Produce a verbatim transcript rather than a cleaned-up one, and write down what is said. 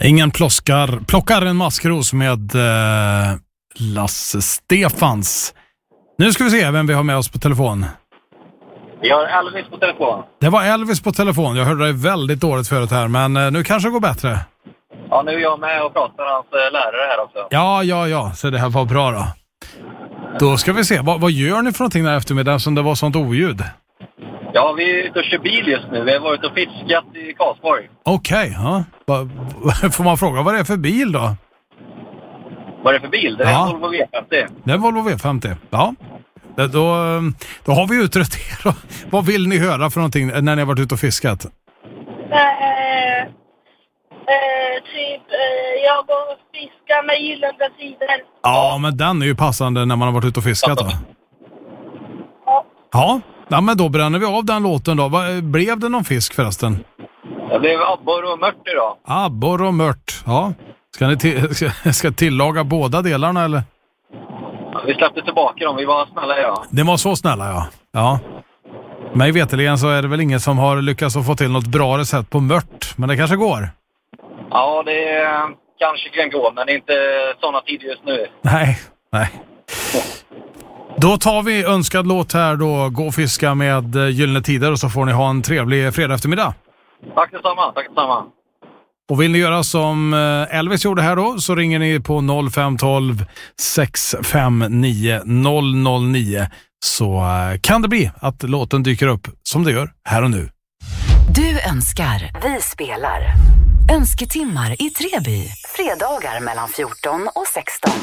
Ingen ploskar, plockar en maskros med eh, Lasse Stefans. Nu ska vi se vem vi har med oss på telefon. Vi har Elvis på telefon. Det var Elvis på telefon. Jag hörde dig väldigt dåligt förut här, men eh, nu kanske det går bättre. Ja, nu är jag med och pratar med hans eh, lärare här också. Ja, ja, ja. Så det här var bra då. Då ska vi se. Vad, vad gör ni för någonting den här eftermiddagen som det var sånt oljud? Ja, vi är ute och kör bil just nu. Vi har varit och fiskat i Karlsborg. Okej, okay, ja. Va, får man fråga vad det är för bil då? Vad är det för bil? Det är ja. en Volvo V femtio. Det är en Volvo V femtio, ja. Det, då, då har vi utrett er. Vad vill ni höra för någonting när ni har varit ute och fiskat? Eh, eh, typ, eh, jag går och fiskar med Gyllene Tider. Ja, men den är ju passande när man har varit ute och fiskat då. Ja. Ja, ja men då bränner vi av den låten då. Vad, blev det någon fisk förresten? Det blev abborre och mört idag. Abborre och mört, ja. Ska ni till, ska, ska tillaga båda delarna eller? Ja, vi släppte tillbaka dem, vi var snälla ja. Det var så snälla ja. Ja. Mig veteligen så är det väl ingen som har lyckats att få till något bra recept på mört. Men det kanske går. Ja, det kanske kan gå, men inte sådana tider just nu. Nej, nej. Då tar vi önskad låt här då. Gå och fiska med Gyllene Tider och så får ni ha en trevlig fredag eftermiddag. Tack detsamma, tack detsamma. Och vill ni göra som Elvis gjorde här då så ringer ni på noll fem ett två sex fem nio noll noll nio så kan det bli att låten dyker upp som det gör här och nu. Du önskar, vi spelar. Önsketimmar i Treby. Fredagar mellan fjorton och sexton.